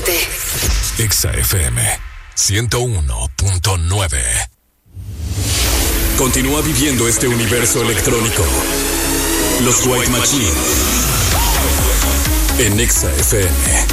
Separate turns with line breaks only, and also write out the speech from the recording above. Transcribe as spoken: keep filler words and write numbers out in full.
siete.
Exa F M ciento uno punto nueve. Continúa viviendo este universo electrónico. Los White Machine en Exa F M.